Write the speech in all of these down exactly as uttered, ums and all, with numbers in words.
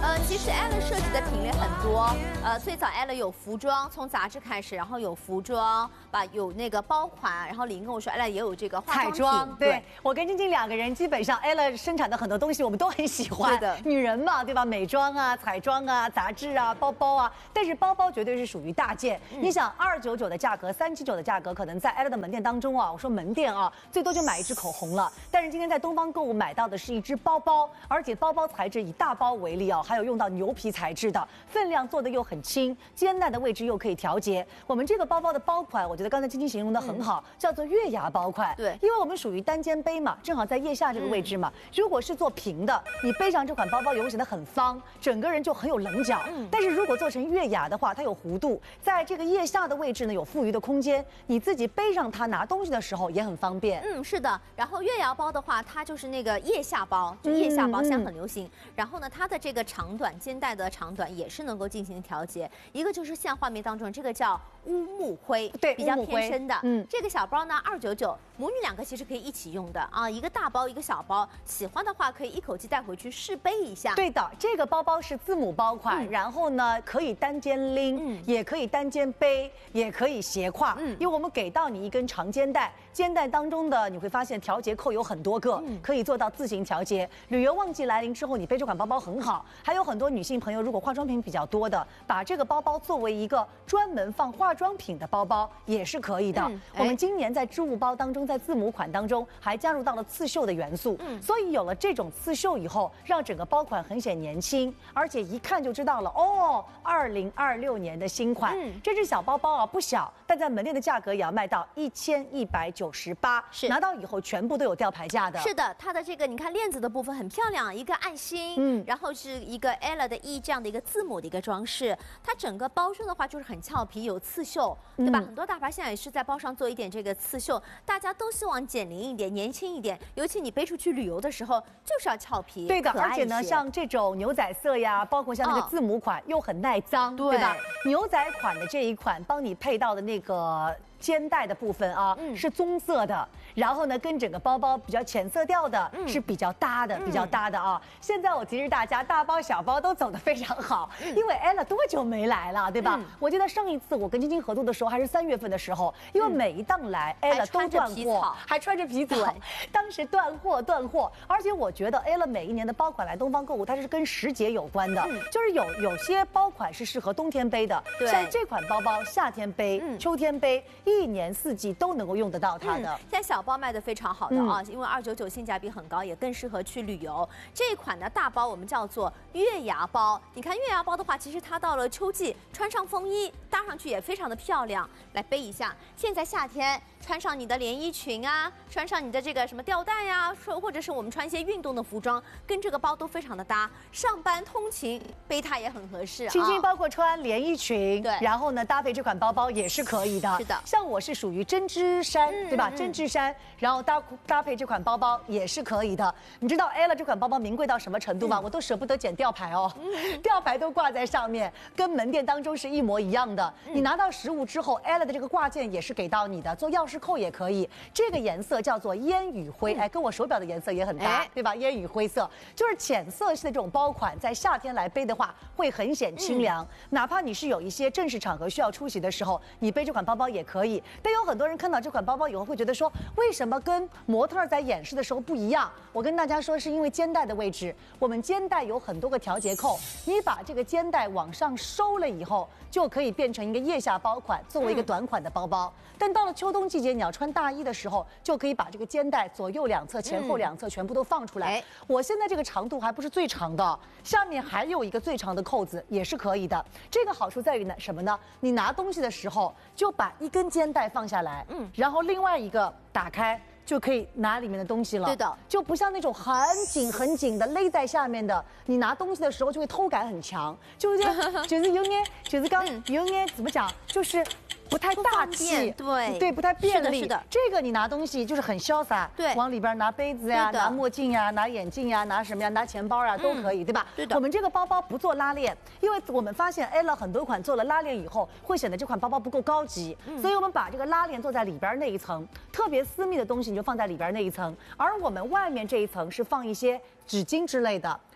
呃，其实 Ella 设计的品类很多，呃，最早 Ella 有服装，从杂志开始，然后有服装，把有那个包款，然后李莹跟我说 ，Ella 也有这个化彩妆品。 妆。对，我跟晶晶两个人，基本上 Ella 生产的很多东西我们都很喜欢。 对的， 女人嘛，对吧？美妆啊、彩妆啊、杂志啊、包包啊，但是包包绝对是属于大件。嗯、你想，二九九的价格、三七九的价格，可能在 Ella 的门店当中啊，我说门店啊，最多就买一支口红了。但是今天在东方购物买到的是一支包包，而且包包材质以大包为例啊，还有用到牛皮材质的，分量做的又很轻，肩带的位置又可以调节。我们这个包包的包款，我觉得刚才晶晶形容的很好，嗯、叫做月牙包款。 对， 因为我们属于单肩背嘛，正好在腋下这个位置嘛。嗯、如果是做平的，你背上这款包包也会显得很方，整个人就很有棱角。嗯、但是如果做成月牙的话，它有弧度，在这个腋下的位置呢有富余的空间，你自己背上它拿东西的时候也很方便。 嗯，是的。然后月牙包的话，它就是那个腋下包，就腋下包现在很流行。嗯、然后呢，它的这个长短肩带的长短也是能够进行调节。一个就是像画面当中这个叫乌木灰， 对， 比较偏深的。 嗯， 这个小包呢二九九，母女两个其实可以一起用的啊，一个大包一个小包，喜欢的话可以一口气带回去试背一下。 对的，这个包包是字母包款，嗯、然后呢可以单肩拎，嗯、也可以单肩背，也可以斜挎。嗯，因为我们给到你一根长肩带，肩带当中的你会发现调节扣有很多个，嗯、可以做到自行调节。旅游旺季来临之后，你背这款包包很好。还有很多女性朋友，如果化妆品比较多的，把这个包包作为一个专门放化妆品的包包也是可以的。嗯、我们今年在织物包当中，在字母款当中还加入到了刺绣的元素，嗯、所以有了这种刺绣以后，让整个包款很显年轻，而且一看就知道了哦，二零二六年的新款。嗯、这只小包包啊不小，但在门店的价格也要卖到一千一百九十八，是拿到以后全部都有吊牌价的。 是的，它的这个你看链子的部分很漂亮，一个爱心，嗯，然后是一个 Ella 的 E 这样的一个字母的一个装饰。它整个包身的话就是很俏皮，有刺绣，对吧？嗯、很多大牌现在也是在包上做一点这个刺绣，大家都希望减龄一点、年轻一点。尤其你背出去旅游的时候，就是要俏皮， 对的。而且呢，像这种牛仔色呀，包括像那个字母款，哦、又很耐脏，对, 对吧？牛仔款的这一款，帮你配到的那个肩带的部分啊，嗯、是棕色的，然后呢，跟整个包包比较浅色调的，嗯、是比较搭的，嗯、比较搭的啊。现在我提示大家，大包小包都走得非常好，嗯、因为 Ella 多久没来了，对吧？嗯、我记得上一次我跟晶晶合作的时候还是三月份的时候，因为每一档来、嗯、Ella 都断货，还穿着皮草，当时断货断货，而且我觉得 Ella 每一年的包款来东方购物，它是跟时节有关的，嗯、就是有有些包款是适合冬天背的，像这款包包夏天背、嗯、秋天背。一年四季都能够用得到它的。嗯、 现在小包卖的非常好的啊，嗯、因为二九九性价比很高，也更适合去旅游。这一款的大包我们叫做月牙包。你看月牙包的话，其实它到了秋季穿上风衣搭上去也非常的漂亮，来背一下。现在夏天穿上你的连衣裙啊，穿上你的这个什么吊带呀，说或者是我们穿一些运动的服装，跟这个包都非常的搭。上班通勤背它也很合适。 轻轻包括穿连衣裙，对，然后呢搭配这款包包也是可以的。 是的。 像我是属于针织衫，嗯、对吧？嗯、针织衫，然后搭搭配这款包包也是可以的。你知道 Ella 这款包包名贵到什么程度吗？嗯、我都舍不得剪吊牌哦，嗯、吊牌都挂在上面，跟门店当中是一模一样的。嗯、你拿到实物之后 ，Ella 的这个挂件也是给到你的，做钥匙扣也可以。这个颜色叫做烟雨灰，嗯、哎，跟我手表的颜色也很搭，哎、对吧？烟雨灰色就是浅色系的这种包款，在夏天来背的话会很显清凉。嗯、哪怕你是有一些正式场合需要出席的时候，你背这款包包也可以。但有很多人看到这款包包以后会觉得说，为什么跟模特在演示的时候不一样？我跟大家说，是因为肩带的位置，我们肩带有很多个调节扣，你把这个肩带往上收了以后，就可以变成一个腋下包款，作为一个短款的包包。嗯、但到了秋冬季节，你要穿大衣的时候，就可以把这个肩带左右两侧、前后两侧全部都放出来。嗯、我现在这个长度还不是最长的，下面还有一个最长的扣子，也是可以的。这个好处在于呢什么呢？你拿东西的时候，就把一根肩带放下来，嗯，然后另外一个打开。就可以拿里面的东西了， 对的， 就不像那种很紧很紧的勒在下面的，你拿东西的时候就会偷感很强，就是就是有点就是刚有点怎么讲，就是不太大气， 对对，不太便利。 是的， 这个你拿东西就是很潇洒， 对， 往里边拿杯子呀、拿墨镜呀、拿眼镜呀、拿什么呀、拿钱包呀都可以，对吧？ 对的。 我们这个包包不做拉链，因为我们发现 Ella 很多款做了拉链以后，会显得这款包包不够高级，所以我们把这个拉链做在里边那一层，特别私密的东西你就放在里边那一层，而我们外面这一层是放一些纸巾之类的。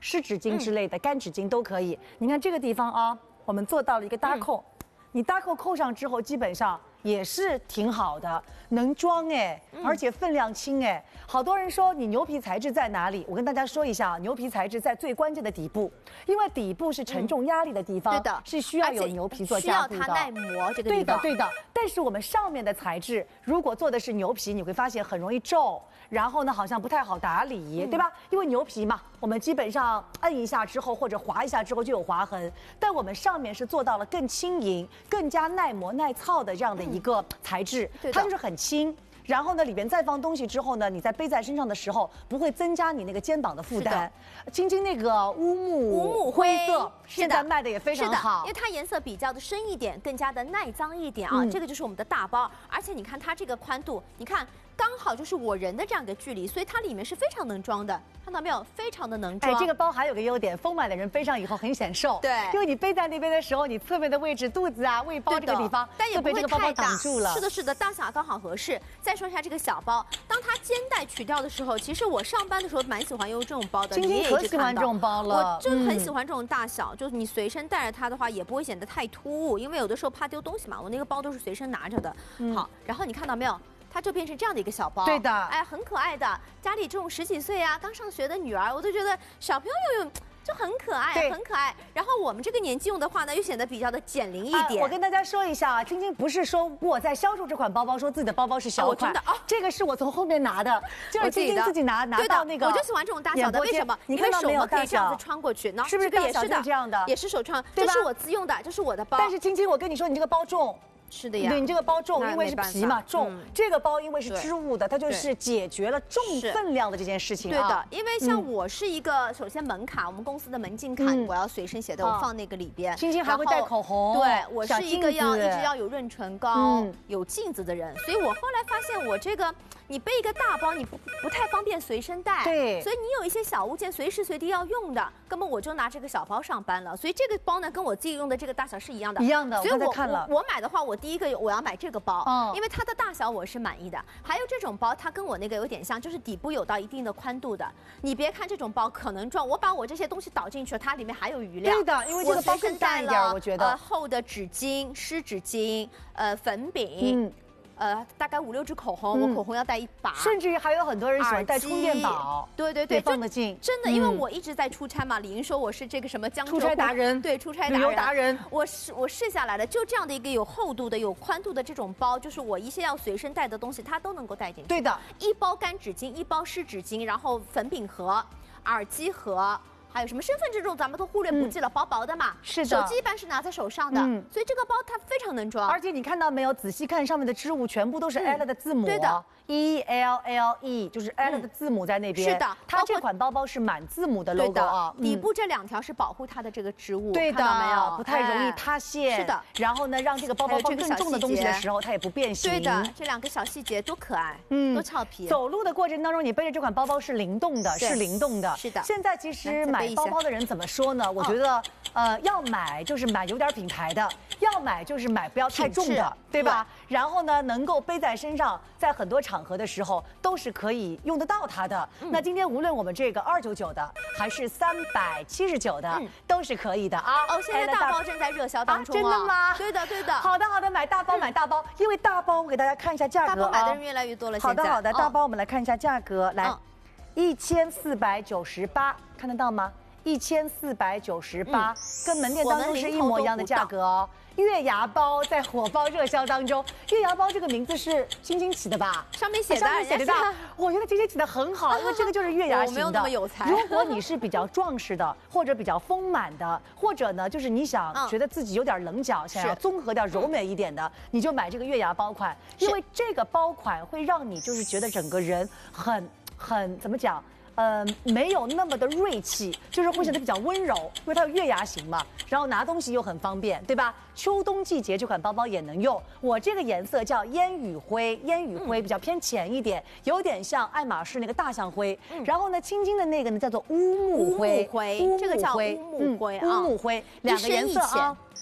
湿纸巾之类的、干纸巾都可以。你看这个地方啊，我们做到了一个搭扣，你搭扣扣上之后，基本上也是挺好的，能装哎，而且分量轻哎。好多人说你牛皮材质在哪里？我跟大家说一下，牛皮材质在最关键的底部，因为底部是承重压力的地方， 对的， 是需要有牛皮做加固的， 需要它耐磨这个地方。 对的，对的。但是我们上面的材质，如果做的是牛皮，你会发现很容易皱，然后呢好像不太好打理，对吧？因为牛皮嘛，我们基本上摁一下之后或者划一下之后就有划痕，但我们上面是做到了更轻盈、更加耐磨耐操的这样的一个材质，它就是很轻。然后呢，里边再放东西之后呢，你在背在身上的时候，不会增加你那个肩膀的负担。晶晶那个乌木乌木灰色，现在卖的也非常好， 因为它颜色比较的深一点，更加的耐脏一点啊。嗯、这个就是我们的大包，而且你看它这个宽度，你看刚好就是我人的这样一个距离，所以它里面是非常能装的。看到没有？非常的能装。 哎，这个包还有个优点，丰满的人背上以后很显瘦。 对， 因为你背在那边的时候，你侧面的位置、肚子啊、胃包这个地方， 但也不会太大。 是的，是的，大小刚好合适。再说一下这个小包，当它肩带取掉的时候，其实我上班的时候蛮喜欢用这种包的。 晶晶可喜欢这种包了， 我就很喜欢这种大小，嗯、就是你随身带着它的话，也不会显得太突兀，因为有的时候怕丢东西嘛。我那个包都是随身拿着的。嗯、好，然后你看到没有？它就变成这样的一个小包， 对的， 哎，很可爱的。家里这种十几岁啊，刚上学的女儿，我都觉得小朋友用就很可爱，很可爱。然后我们这个年纪用的话呢，又显得比较的减龄一点。 啊、我跟大家说一下啊，晶晶不是说我在销售这款包包，说自己的包包是小款， 真的啊， 这个是我从后面拿的，就是晶晶自己拿拿到那个。 我就喜欢这种大小的，为什么？ 你看到没有？ 可以这样子穿过去，那是不是大小就这样的？ 也是手穿，这是我自用的，这是我的包。 但是晶晶，我跟你说，你这个包重。 是的呀， 对你这个包重，因为是皮嘛重。嗯、这个包因为是织物的，它就是解决了重分量的这件事情、啊。 对的，因为像我是一个，嗯、首先门卡，我们公司的门禁卡，嗯、我要随身携带，我放那个里边。 晶晶还会带口红。 对，我是一个要一直要有润唇膏、嗯、有镜子的人，所以我后来发现我这个。你背一个大包，你不不太方便随身带， 对， 所以你有一些小物件随时随地要用的，根本我就拿这个小包上班了。所以这个包呢，跟我自己用的这个大小是一样的， 一样的。 所以我看了我我买的话，我第一个我要买这个包，嗯，因为它的大小我是满意的。还有这种包，它跟我那个有点像，就是底部有到一定的宽度的。你别看这种包可能重，我把我这些东西倒进去，它里面还有余量。 对的，因为这个包更大一点，我觉得。 呃，厚的纸巾、湿纸巾、呃粉饼。嗯呃，大概五六支口红，嗯、我口红要带一把， 甚至于还有很多人喜欢带充电宝， 对对对， 放得进。 真的，因为我一直在出差嘛，李云说我是这个什么江浙出差达人， 对，出差达人， 旅游达人。 我试我试下来了，就这样的一个有厚度的、有宽度的这种包，就是我一些要随身带的东西，它都能够带进去。 对的， 一包干纸巾，一包湿纸巾，然后粉饼盒、耳机盒。还有什么身份证这种咱们都忽略不计了，嗯、薄薄的嘛。 是的， 手机一般是拿在手上的，嗯、所以这个包它非常能装。 而且你看到没有？仔细看上面的织物，全部都是 L 的字母。 嗯、对的 ，E L L E 就是 L 的字母在那边。 是的， 它这款包包是满字母的 logo 啊。 底部这两条是保护它的这个织物， 对的， 看到没有？ 不太容易塌陷。 是的。 然后呢，让这个包包放更重的东西的时候，它也不变形。 对的，这两个小细节多可爱，嗯，多俏皮。 走路的过程当中，你背着这款包包是灵动的，是灵动的。 是的。 现在其实买包包的人怎么说呢？我觉得，呃，要买就是买有点品牌的，要买就是买不要太重的，对吧？然后呢，能够背在身上，在很多场合的时候都是可以用得到它的。那今天无论我们这个二九九的，还是三百七十九的，都是可以的啊。 哦，现在大包正在热销当中啊！ 真的吗？ 对的，对的。 好的，好的，买大包，买大包，因为大包我给大家看一下价格。 大包买的人越来越多了。 好的，好的，大包我们来看一下价格，来，一千四百九十八，看得到吗？一千四百九十八，跟门店当中是一模一样的价格哦。月牙包在火爆热销当中，月牙包这个名字是晶晶起的吧？ 上面写的， 上面写的，我觉得晶晶起的很好，因为这个就是月牙型的。 我没有那么有才。 如果你是比较壮实的，或者比较丰满的，或者呢，就是你想觉得自己有点棱角，想要综合掉柔美一点的，你就买这个月牙包款，因为这个包款会让你就是觉得整个人很很怎么讲？呃，没有那么的锐气，就是会显得比较温柔，因为它有月牙形嘛，然后拿东西又很方便，对吧？秋冬季节这款包包也能用。我这个颜色叫烟雨灰，烟雨灰比较偏浅一点，有点像爱马仕那个大象灰。然后呢，青青的那个呢叫做乌木灰， 乌木灰，这个叫乌木灰啊， 乌木灰，两个颜色啊。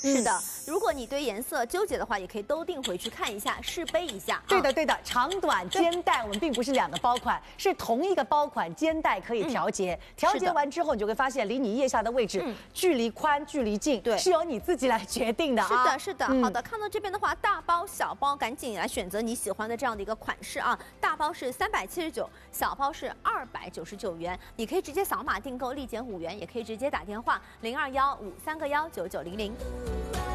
是的，如果你对颜色纠结的话，也可以都订回去看一下，试背一下。 对的，对的，长短肩带我们并不是两个包款，是同一个包款，肩带可以调节。调节完之后，你就会发现离你腋下的位置距离宽、距离近，对，是由你自己来决定的啊。 是的，是的。好的，看到这边的话，大包小包，赶紧来选择你喜欢的这样的一个款式啊。大包是三百七十九，小包是二百九十九元。你可以直接扫码订购，立减五元，也可以直接打电话零二幺五三个幺九九零零。